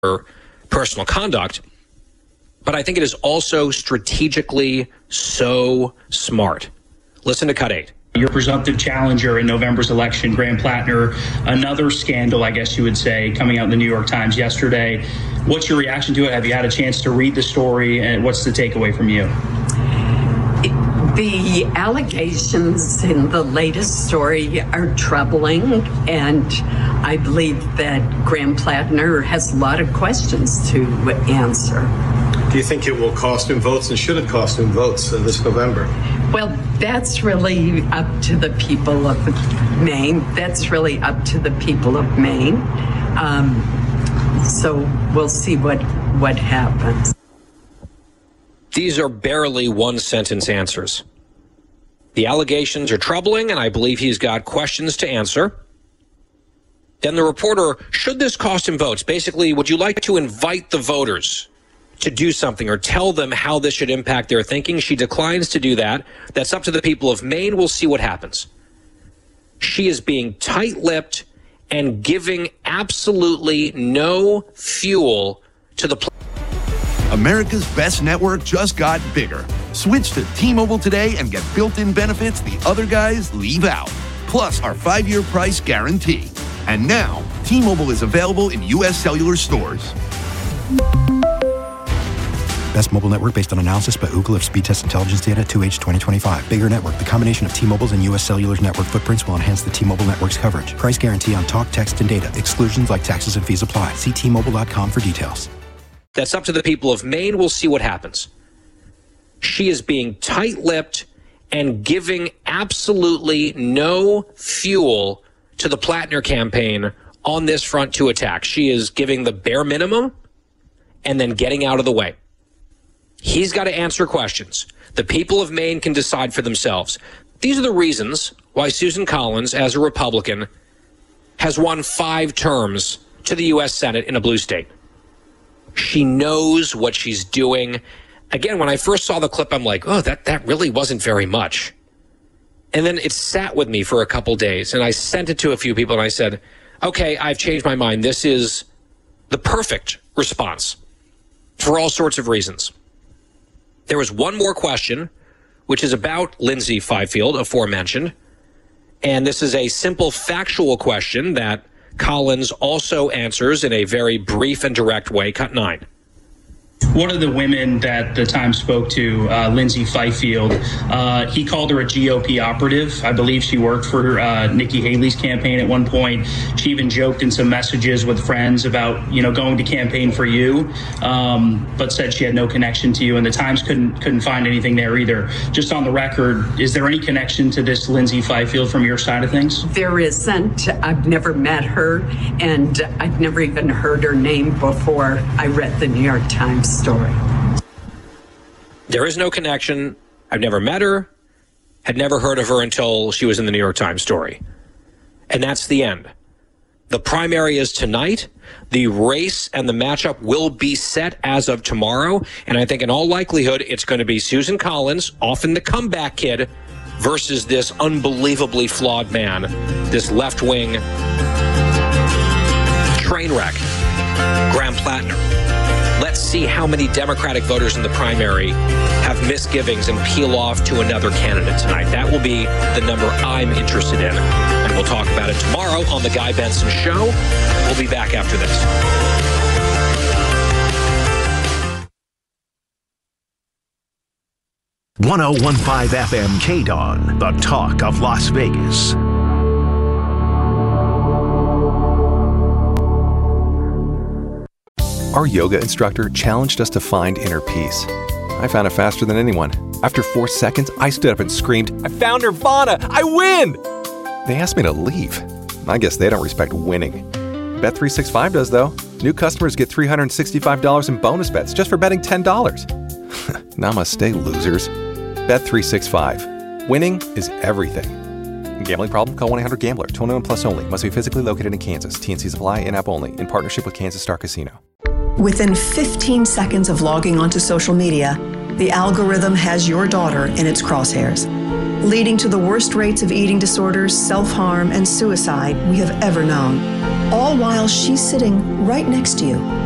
her personal conduct. But I think it is also strategically so smart. Listen to Cut 8. Your presumptive challenger in November's election, Graham Plattner, another scandal, I guess you would say, coming out in the New York Times yesterday. What's your reaction to it? Have you had a chance to read the story, and what's the takeaway from you? The allegations in the latest story are troubling, and I believe that Graham Plattner has a lot of questions to answer. Do you think it will cost him votes, and should it cost him votes this November? Well, that's really up to the people of Maine. So we'll see what happens. These are barely one-sentence answers. The allegations are troubling, and I believe he's got questions to answer. Then the reporter, should this cost him votes? Basically, would you like to invite the voters to do something or tell them how this should impact their thinking? She declines to do that. That's up to the people of Maine. We'll see what happens. She is being tight-lipped and giving absolutely no fuel to the America's best network just got bigger. Switch to T-Mobile today and get built-in benefits the other guys leave out. Plus our 5-year price guarantee. And now, T-Mobile is available in U.S. Cellular stores. Best mobile network based on analysis by Ookla of speed test intelligence data 2H 2025. Bigger network. The combination of T-Mobile's and U.S. Cellular's network footprints will enhance the T-Mobile network's coverage. Price guarantee on talk, text, and data. Exclusions like taxes and fees apply. See T-Mobile.com for details. That's up to the people of Maine. We'll see what happens. She is being tight-lipped and giving absolutely no fuel to the Plattner campaign on this front to attack. She is giving the bare minimum and then getting out of the way. He's got to answer questions. The people of Maine can decide for themselves. These are the reasons why Susan Collins, as a Republican, has won 5 terms to the U.S. Senate in a blue state. She knows what she's doing. Again, when I first saw the clip, I'm like, oh, that really wasn't very much. And then it sat with me for a couple days, and I sent it to a few people, and I said, okay, I've changed my mind. This is the perfect response for all sorts of reasons. There was one more question, which is about Lindsay Fifield, aforementioned. And this is a simple factual question that Collins also answers in a very brief and direct way. Cut 9. One of the women that the Times spoke to, Lindsay Fifield, he called her a GOP operative. I believe she worked for Nikki Haley's campaign at one point. She even joked in some messages with friends about, going to campaign for you, but said she had no connection to you. And the Times couldn't find anything there either. Just on the record, is there any connection to this Lindsay Fifield from your side of things? There isn't. I've never met her, and I've never even heard her name before I read the New York Times story. There is no connection. I've never met her, had never heard of her until she was in the New York Times story. And that's the end. The primary is tonight. The race and the matchup will be set as of tomorrow. And I think in all likelihood, it's going to be Susan Collins, often the comeback kid, versus this unbelievably flawed man, this left-wing train wreck, Graham Plattner. Let's see how many Democratic voters in the primary have misgivings and peel off to another candidate tonight. That will be the number I'm interested in. And we'll talk about it tomorrow on The Guy Benson Show. We'll be back after this. .1015 FM KDON, the talk of Las Vegas. Our yoga instructor challenged us to find inner peace. I found it faster than anyone. After 4 seconds, I stood up and screamed, I found Nirvana! I win! They asked me to leave. I guess they don't respect winning. Bet365 does, though. New customers get $365 in bonus bets just for betting $10. Namaste, losers. Bet365. Winning is everything. Gambling problem? Call 1-800-GAMBLER. 21 plus only. Must be physically located in Kansas. TNCs apply. In-app only. In partnership with Kansas Star Casino. Within 15 seconds of logging onto social media, the algorithm has your daughter in its crosshairs, leading to the worst rates of eating disorders, self-harm, and suicide we have ever known, all while she's sitting right next to you.